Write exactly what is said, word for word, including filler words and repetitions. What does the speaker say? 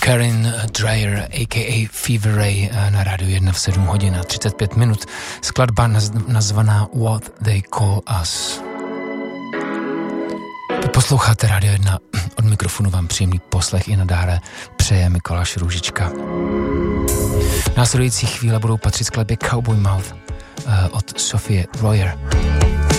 Karen Dreyer, a k a. Fever Ray na rádiu jedna v sedm hodin a třicet pět minut. Skladba naz- nazvaná What They Call Us. Vy posloucháte rádio jedna, od mikrofonu vám příjemný poslech i nadále přeje Mikuláš Růžička. Následující chvíle budou patřit skladbě Cowboy Mouth od Sophie Royer.